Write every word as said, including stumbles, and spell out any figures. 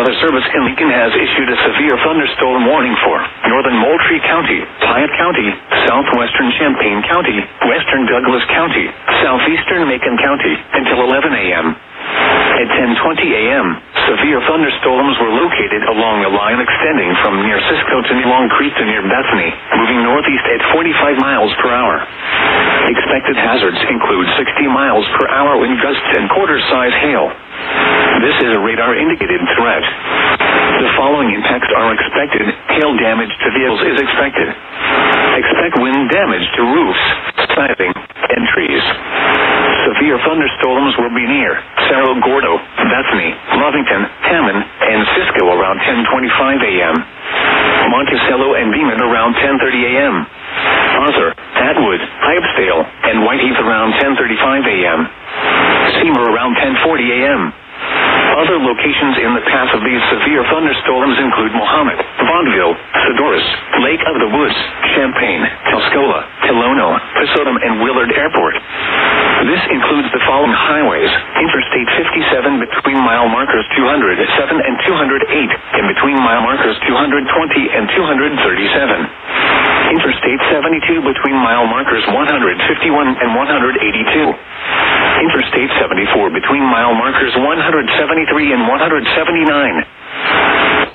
Weather Service in Lincoln has issued a severe thunderstorm warning for northern Moultrie County, Piatt County, southwestern Champaign County, western Douglas County, southeastern Macon County until eleven a.m. At ten twenty a.m., severe thunderstorms were located along a line extending from near Cisco to Long Creek to near Bethany, moving northeast at forty-five miles per hour. Expected hazards include sixty miles per hour wind gusts and quarter-size hail. This is a radar-indicated threat. The following impacts are expected. Hail damage to vehicles is expected. Expect wind damage to roofs, siding, and trees. Severe thunderstorms will be near Cerro Gordo, Bethany, Lovington, Hammond, and Cisco around ten twenty-five a.m. Monticello and Beeman around ten thirty a.m. Arthur, Atwood, Hibesdale, and Whiteheath around ten thirty-five a.m. Seymour around ten forty a.m. Other locations in the path of these severe thunderstorms include Mohammed, Vaudeville, Sadorus, Lake of the Woods, Champaign, Tuscola, Tilono, Pisodum, and Willard Airport. This includes the following highways: Interstate fifty-seven between mile markers two hundred seven and two hundred eight, and between mile markers two hundred twenty and two hundred thirty-seven. Interstate seventy-two between mile markers one hundred fifty-one and one hundred eighty-two. Interstate seventy-four between mile markers one hundred seventy-three and one hundred seventy-nine.